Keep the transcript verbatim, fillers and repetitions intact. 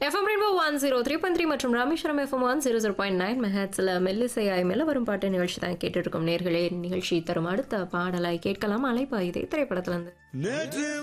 FM rainbow one zero three point three மற்றும் Rameswaram FM one zero zero point nine மெஹாட்ஸில் மெல்லிசையாய் மேல வரும் பாட்டு நிகழ்ச்சி தான் கேட்டுட்டு இருக்கும் நேர்களே. நிகழ்ச்சி தரும் அடுத்த பாடலாய் கேட்கலாம் அலைப்பாயுதே திரைப்படத்திலிருந்து.